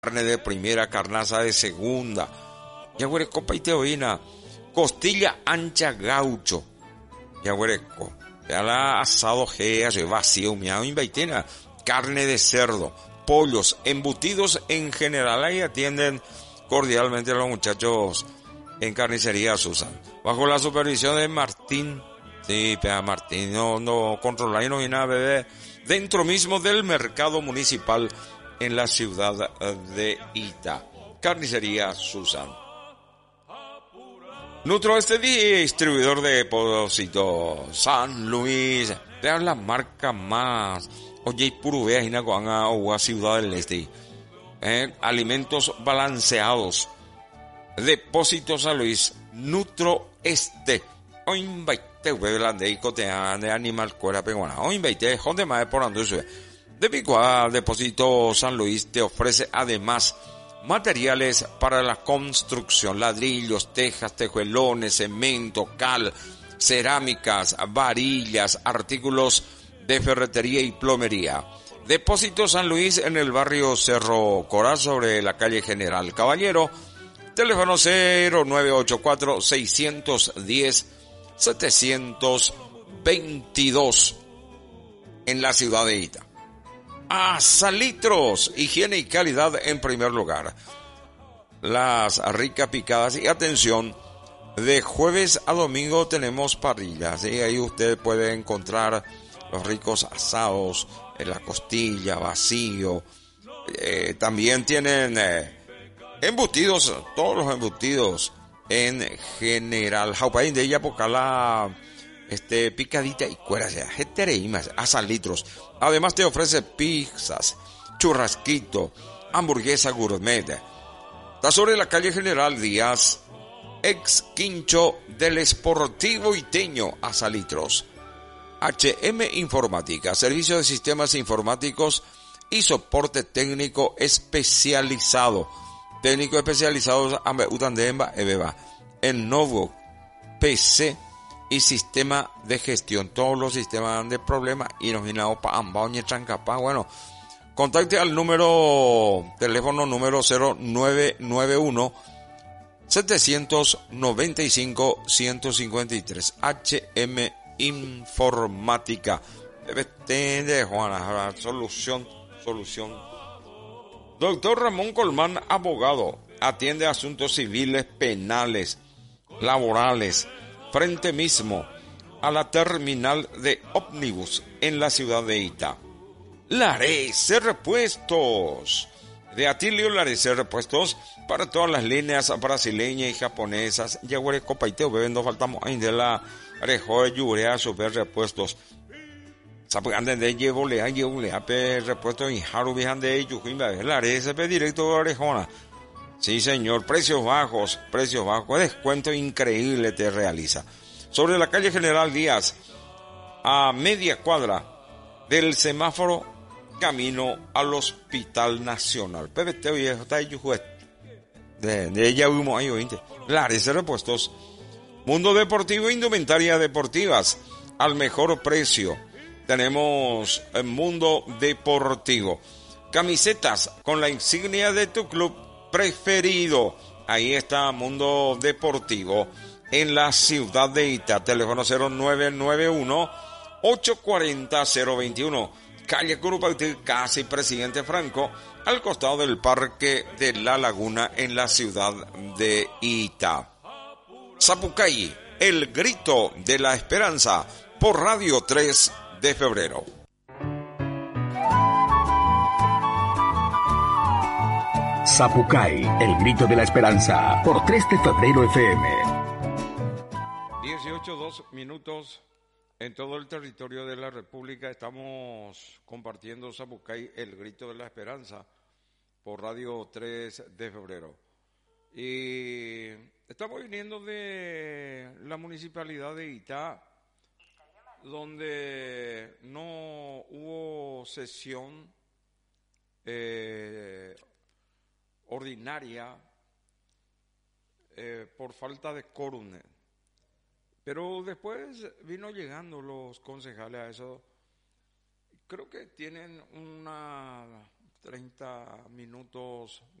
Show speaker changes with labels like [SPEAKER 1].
[SPEAKER 1] carne de primera, carnaza de segunda. Yaguareco paiteoina, costilla ancha gaucho. Yaguareco, ya la asado gea, vacío, miao invaitena, carne de cerdo, pollos, embutidos en general. Ahí atienden cordialmente a los muchachos en Carnicería Susan. Bajo la supervisión de Martín. Sí, pea Martín, no controla y no viene a beber dentro mismo del mercado municipal en la ciudad de Ita. Carnicería Susan. Nutro distribuidor de depósitos San Luis. Vean la marca más. Oye, puro vea Hinacoanga o Ciudad del Este. Alimentos balanceados. Depósito San Luis. Nutro O invite velandeico de animal cuera peguana. O invite jonde más por anduse. De Picuá, Depósito San Luis te ofrece además materiales para la construcción, ladrillos, tejas, tejuelones, cemento, cal, cerámicas, varillas, artículos de ferretería y plomería. Depósito San Luis en el barrio Cerro Corá sobre la calle General Caballero. Teléfono 0984-610-722 en la ciudad de Ita. Salitros, higiene y calidad en primer lugar. Las ricas picadas y atención, de jueves a domingo tenemos parrillas, ¿sí? Ahí usted puede encontrar los ricos asados, la costilla, vacío. También tienen embutidos, todos los embutidos en general. Jaupaín de ella la picadita y cuera, jetereimas, a Salitros. Además te ofrece pizzas, churrasquito, hamburguesa gourmet. Está sobre la calle General Díaz, ex quincho del Sportivo Iteño, a Salitros. HM Informática, servicio de sistemas informáticos y soporte técnico especializado. Técnico especializado en Novo, PC y sistema de gestión. Todos los sistemas de problemas y nos vinamos para ambao y trancapá. Bueno, contacte al teléfono número 0991 795 153. HM Informática. De Juana, solución. Doctor Ramón Colmán, abogado, atiende asuntos civiles, penales, laborales, frente mismo a la terminal de ómnibus en la ciudad de Ita. Larece Repuestos. De Atilio Larece Repuestos para todas las líneas brasileñas y japonesas. Yaguare Copaiteo, bebendo faltamos ahí de la Rejo de Yurea, Super Repuestos. Anden de llevole repuesto en Haru vijan de ellos, Larece directo a Orejona. Sí, señor, precios bajos, descuento increíble te realiza. Sobre la calle General Díaz, a media cuadra del semáforo, camino al Hospital Nacional. PBT viejo, está ahí, de ella vimos ahí, oíste. Larece Repuestos. Mundo Deportivo, indumentaria deportivas, al mejor precio. Tenemos el Mundo Deportivo. Camisetas con la insignia de tu club preferido. Ahí está Mundo Deportivo en la ciudad de Ita. Teléfono 0991-840-021. Calle Curupaytí, casi Presidente Franco, al costado del Parque de la Laguna en la ciudad de Ita. Zapucay, el grito de la esperanza, por Radio 3 de febrero.
[SPEAKER 2] Zapucay, el grito de la esperanza, por 3 de febrero FM.
[SPEAKER 1] 18:02 en todo el territorio de la República. Estamos compartiendo Zapucay, el grito de la esperanza, por Radio 3 de febrero. Y estamos viniendo de la municipalidad de Ita, donde no hubo sesión ordinaria por falta de quórum. Pero después vino llegando los concejales a eso. Creo que tienen una 30 minutos